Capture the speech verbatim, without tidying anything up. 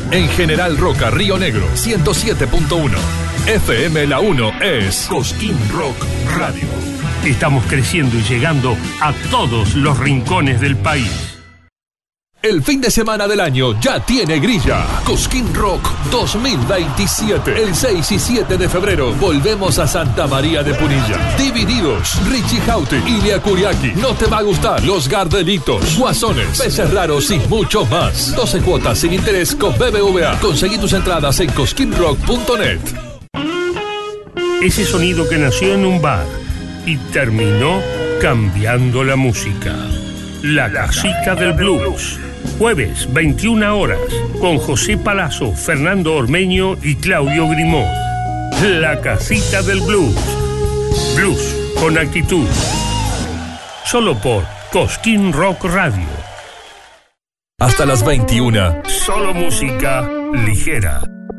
En General Roca, Río Negro, ciento siete punto uno. F M La uno es Cosquín Rock Radio. Estamos creciendo y llegando a todos los rincones del país. El fin de semana del año ya tiene grilla. Cosquín Rock dos mil veintisiete. El seis y siete de febrero volvemos a Santa María de Punilla. Divididos, Richie Hauti, Ilia Kuriaki, No Te Va a Gustar, Los Gardelitos, Guasones, Peces Raros y mucho más. doce cuotas sin interés con B B V A. Conseguí tus entradas en cosquín rock punto net. Ese sonido que nació en un bar y terminó cambiando la música. La Casita del Blues. Jueves, veintiuna horas, con José Palazzo, Fernando Ormeño y Claudio Grimaud. La Casita del Blues. Blues con actitud. Solo por Cosquín Rock Radio. Hasta las veintiuna. Solo música ligera.